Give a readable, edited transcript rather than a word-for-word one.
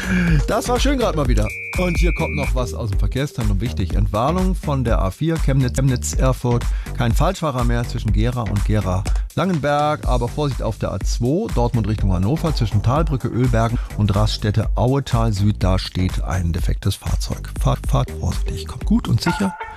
Das war schön gerade mal wieder. Und hier kommt noch was aus dem Verkehrszentrum wichtig. Entwarnung von der A4 Chemnitz-Erfurt. Kein Falschfahrer mehr zwischen Gera und Gera-Langenberg. Aber Vorsicht auf der A2, Dortmund Richtung Hannover, zwischen Talbrücke, Ölbergen und Raststätte Auetal Süd. Da steht ein defektes Fahrzeug. Fahrt vorsichtig. Kommt gut und sicher